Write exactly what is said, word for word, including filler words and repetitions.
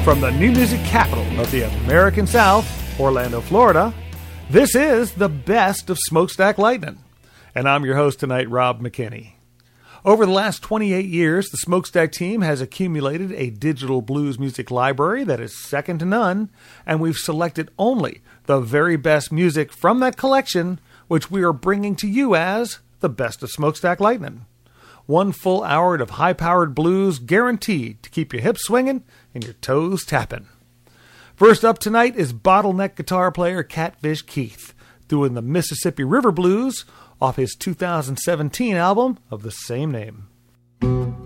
From the new music capital of the American South, Orlando, Florida, this is the best of Smokestack Lightning. And I'm your host tonight, Rob McKinney. Over the last twenty-eight years, the Smokestack team has accumulated a digital blues music library that is second to none, and we've selected only the very best music from that collection, which we are bringing to you as the best of Smokestack Lightning. One full hour of high-powered blues guaranteed to keep your hips swinging and your toes tapping. First up tonight is bottleneck guitar player Catfish Keith, doing the Mississippi River Blues off his two thousand seventeen album of the same name.